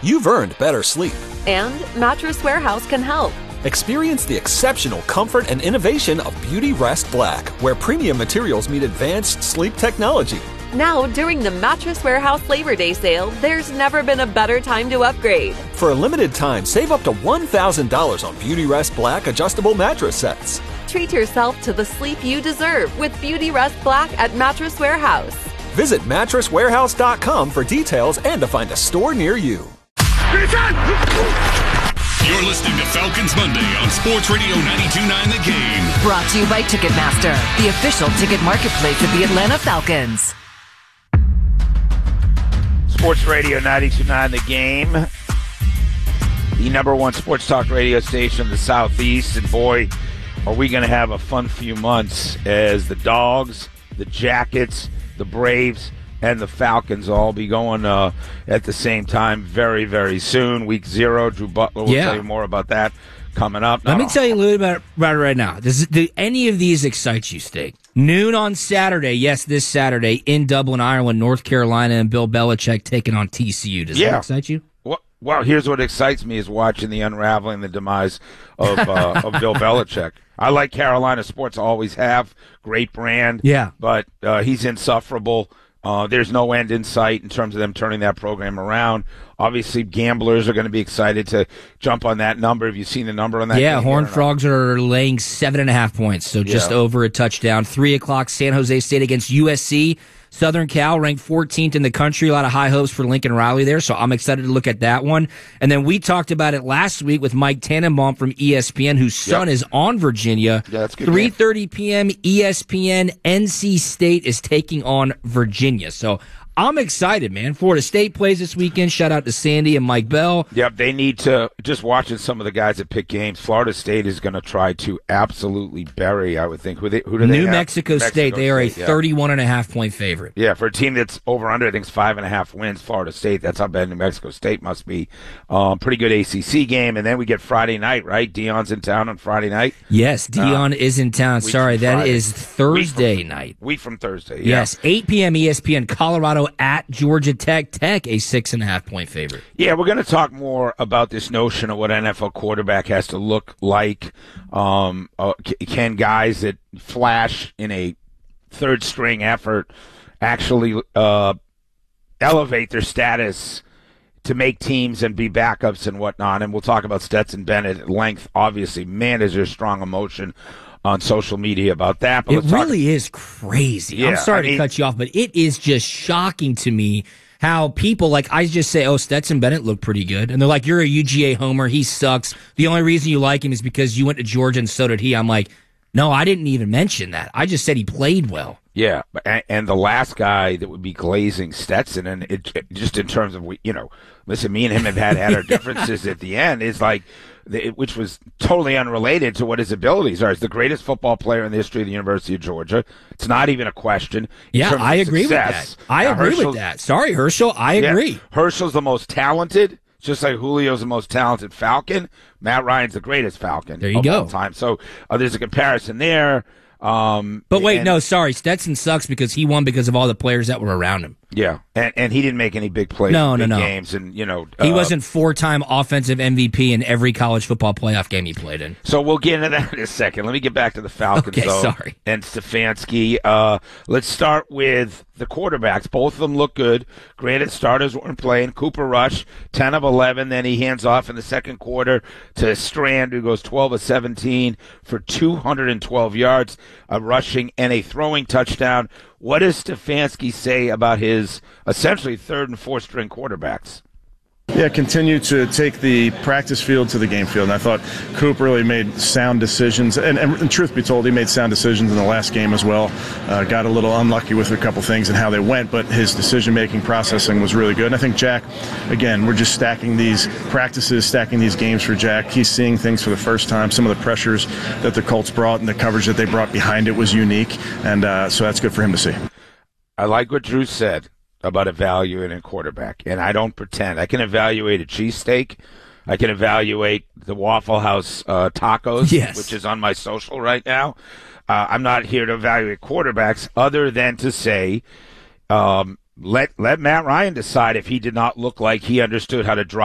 you've earned better sleep. And Mattress Warehouse can help. Experience the exceptional comfort and innovation of Beauty Rest Black, where premium materials meet advanced sleep technology. Now, during the Mattress Warehouse Labor Day sale, there's never been a better time to upgrade. For a limited time, save up to $1,000 on Beauty Rest Black adjustable mattress sets. Treat yourself to the sleep you deserve with Beauty Rest Black at Mattress Warehouse. Visit mattresswarehouse.com for details and to find a store near you. You're listening to Falcons Monday on Sports Radio 92.9 The Game. Brought to you by Ticketmaster, the official ticket marketplace of the Atlanta Falcons. Sports Radio 92.9 The Game. The number one sports talk radio station in the Southeast. And boy, are we going to have a fun few months as the Dogs, the Jackets, the Braves, and the Falcons all be going at the same time very, very soon. Week 0, Drew Butler will tell you more about that coming up. Let me tell you a little bit about it right now. Do any of these excite you, Steak? Noon on Saturday, yes, this Saturday, in Dublin, Ireland, North Carolina, and Bill Belichick taking on TCU. Does that excite you? Well, here's what excites me is watching the unraveling, the demise of Bill Belichick. I like Carolina sports, always have. Great brand. Yeah. But he's insufferable. There's no end in sight in terms of them turning that program around. Obviously, gamblers are going to be excited to jump on that number. Have you seen the number on that? Yeah, Horned Frogs are laying 7.5 points, so just over a touchdown. 3 o'clock, San Jose State against USC. Southern Cal ranked 14th in the country. A lot of high hopes for Lincoln Riley there, so I'm excited to look at that one. And then we talked about it last week with Mike Tannenbaum from ESPN, whose son is on Virginia. Yeah, that's good. 3:30 p.m. ESPN. NC State is taking on Virginia. So I'm excited, man. Florida State plays this weekend. Shout out to Sandy and Mike Bell. Yep, they need to, just watching some of the guys that pick games, Florida State is going to try to absolutely bury, I would think. Who do they New have? Mexico State. They are a 31.5 point favorite. Yeah, for a team that's over under, I think it's 5.5 wins, Florida State. That's how bad New Mexico State must be. Pretty good ACC game. And then we get Friday night, right? Deion's in town on Friday night. Yes, Deion is in town. Sorry, that is Thursday night. Week from Thursday, Yes, 8 p.m. ESPN, Colorado at Georgia Tech. Tech, a 6.5 point favorite. Yeah, we're going to talk more about this notion of what NFL quarterback has to look like. Can guys that flash in a third string effort actually elevate their status to make teams and be backups and whatnot? And we'll talk about Stetson Bennett at length. Obviously, man, is there strong emotion on social media about that. But it really is crazy. Yeah, I'm sorry to cut you off, but it is just shocking to me how people, like, I just say, oh, Stetson Bennett looked pretty good. And they're like, you're a UGA homer. He sucks. The only reason you like him is because you went to Georgia and so did he. I'm like, no, I didn't even mention that. I just said he played well. Yeah, and the last guy that would be glazing Stetson, and it just in terms of, listen, me and him have had our differences at the end, is like, which was totally unrelated to what his abilities are. He's the greatest football player in the history of the University of Georgia. It's not even a question. Yeah, I agree with that. I agree with that. Sorry, Herschel, I agree. Herschel's the most talented, just like Julio's the most talented Falcon. Matt Ryan's the greatest Falcon of all time. So there's a comparison there. But wait, no, sorry. Stetson sucks because he won because of all the players that were around him. Yeah, and he didn't make any big plays in games. And, he wasn't 4-time offensive MVP in every college football playoff game he played in. So we'll get into that in a second. Let me get back to the Falcons, and Stefanski. Let's start with the quarterbacks. Both of them look good. Granted, starters weren't playing. Cooper Rush, 10 of 11. Then he hands off in the second quarter to Strand, who goes 12 of 17 for 212 yards, a rushing and a throwing touchdown. What does Stefanski say about his essentially third and fourth string quarterbacks? Yeah, continue to take the practice field to the game field. And I thought Coop really made sound decisions. And truth be told, he made sound decisions in the last game as well. Got a little unlucky with a couple things and how they went, but his decision-making processing was really good. And I think Jack, again, we're just stacking these practices, stacking these games for Jack. He's seeing things for the first time. Some of the pressures that the Colts brought and the coverage that they brought behind it was unique. And so that's good for him to see. I like what Drew said about evaluating a quarterback, and I don't pretend. I can evaluate a cheesesteak. I can evaluate the Waffle House tacos, which is on my social right now. I'm not here to evaluate quarterbacks other than to say let Matt Ryan decide if he did not look like he understood how to drive